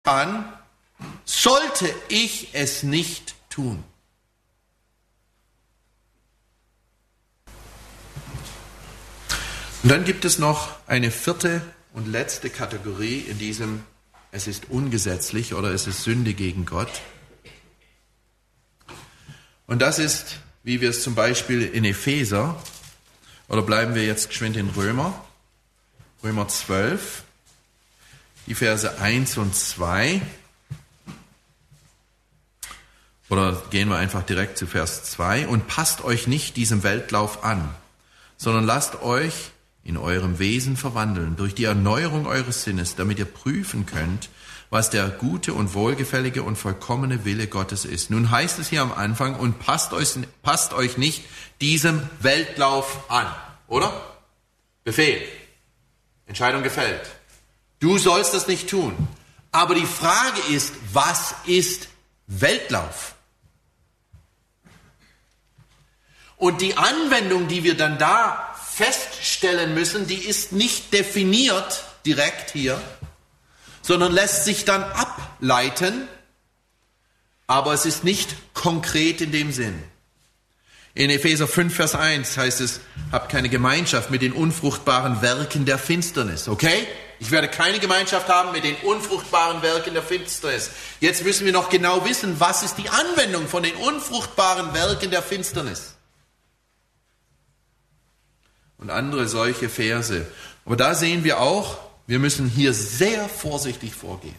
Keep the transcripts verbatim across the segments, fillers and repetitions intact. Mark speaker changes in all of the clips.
Speaker 1: an sollte ich es nicht tun. Und dann gibt es noch eine vierte und letzte Kategorie in diesem, es ist ungesetzlich oder es ist Sünde gegen Gott. Und das ist, wie wir es zum Beispiel in Epheser, oder bleiben wir jetzt geschwind in Römer, Römer zwölf, die Verse eins und zwei. Oder gehen wir einfach direkt zu Vers zwei. Und passt euch nicht diesem Weltlauf an, sondern lasst euch in eurem Wesen verwandeln durch die Erneuerung eures Sinnes, damit ihr prüfen könnt, was der gute und wohlgefällige und vollkommene Wille Gottes ist. Nun heißt es hier am Anfang, und passt euch, passt euch nicht diesem Weltlauf an, oder? Befehl. Entscheidung gefällt. Du sollst das nicht tun. Aber die Frage ist, was ist Weltlauf? Und die Anwendung, die wir dann da feststellen müssen, die ist nicht definiert direkt hier, sondern lässt sich dann ableiten, aber es ist nicht konkret in dem Sinn. In Epheser fünf, Vers eins heißt es, habt keine Gemeinschaft mit den unfruchtbaren Werken der Finsternis, okay? Ich werde keine Gemeinschaft haben mit den unfruchtbaren Werken der Finsternis. Jetzt müssen wir noch genau wissen, was ist die Anwendung von den unfruchtbaren Werken der Finsternis? Und andere solche Verse. Aber da sehen wir auch, wir müssen hier sehr vorsichtig vorgehen.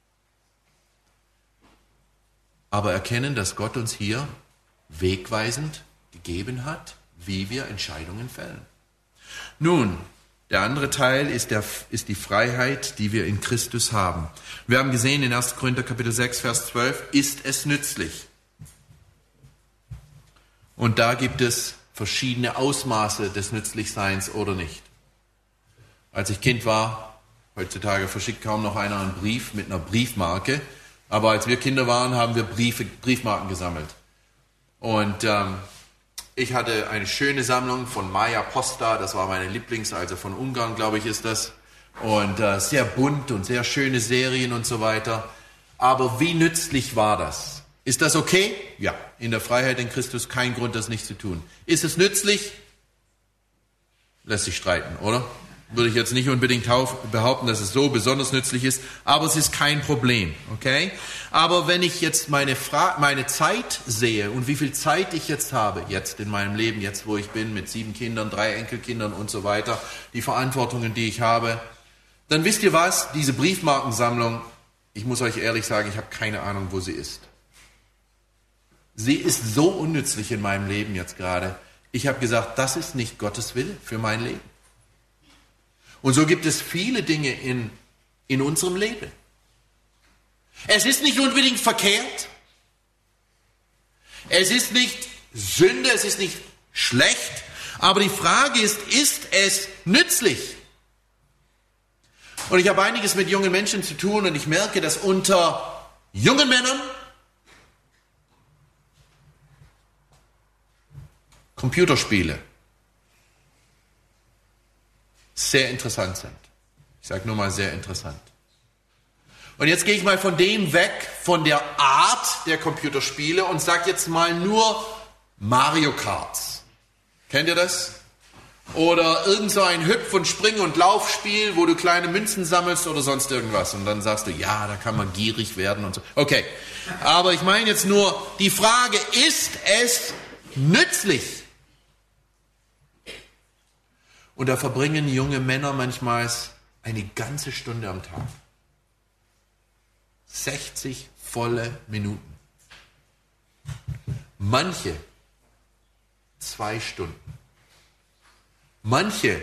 Speaker 1: Aber erkennen, dass Gott uns hier wegweisend gegeben hat, wie wir Entscheidungen fällen. Nun, der andere Teil ist, der, ist die Freiheit, die wir in Christus haben. Wir haben gesehen in erster Korinther Kapitel sechs, Vers zwölf, ist es nützlich? Und da gibt es verschiedene Ausmaße des Nützlichseins oder nicht. Als ich Kind war, heutzutage verschickt kaum noch einer einen Brief mit einer Briefmarke, aber als wir Kinder waren, haben wir Briefe, Briefmarken gesammelt. Und ähm, ich hatte eine schöne Sammlung von Maja Posta, das war meine Lieblings, also von Ungarn, glaube ich, ist das. Und äh, sehr bunt und sehr schöne Serien und so weiter. Aber wie nützlich war das? Ist das okay? Ja, in der Freiheit in Christus kein Grund, das nicht zu tun. Ist es nützlich? Lässt sich streiten, oder? Würde ich jetzt nicht unbedingt behaupten, dass es so besonders nützlich ist, aber es ist kein Problem, okay? Aber wenn ich jetzt meine, Fra- meine Zeit sehe und wie viel Zeit ich jetzt habe, jetzt in meinem Leben, jetzt wo ich bin, mit sieben Kindern, drei Enkelkindern und so weiter, die Verantwortungen, die ich habe, dann wisst ihr was, diese Briefmarkensammlung, ich muss euch ehrlich sagen, ich habe keine Ahnung, wo sie ist. Sie ist so unnützlich in meinem Leben jetzt gerade. Ich habe gesagt, das ist nicht Gottes Wille für mein Leben. Und so gibt es viele Dinge in, in unserem Leben. Es ist nicht unbedingt verkehrt. Es ist nicht Sünde, es ist nicht schlecht. Aber die Frage ist, ist es nützlich? Und ich habe einiges mit jungen Menschen zu tun und ich merke, dass unter jungen Männern Computerspiele sehr interessant sind. Ich sage nur mal sehr interessant. Und jetzt gehe ich mal von dem weg, von der Art der Computerspiele und sage jetzt mal nur Mario Karts. Kennt ihr das? Oder irgend so ein Hüpf- und Spring- und Laufspiel, wo du kleine Münzen sammelst oder sonst irgendwas. Und dann sagst du, ja, da kann man gierig werden und so. Okay, aber ich meine jetzt nur, die Frage, ist es nützlich? Und da verbringen junge Männer manchmal eine ganze Stunde am Tag. sechzig volle Minuten. Manche zwei Stunden. Manche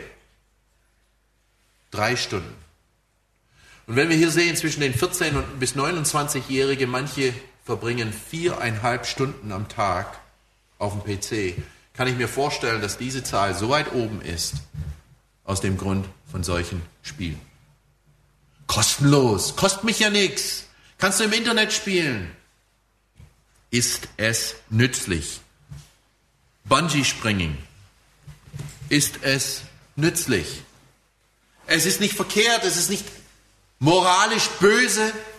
Speaker 1: drei Stunden. Und wenn wir hier sehen, zwischen den vierzehn- und bis neunundzwanzigjährigen, manche verbringen viereinhalb Stunden am Tag auf dem P C, kann ich mir vorstellen, dass diese Zahl so weit oben ist, aus dem Grund von solchen Spielen. Kostenlos, kostet mich ja nichts. Kannst du im Internet spielen. Ist es nützlich? Bungee-Springen. Ist es nützlich? Es ist nicht verkehrt, es ist nicht moralisch böse,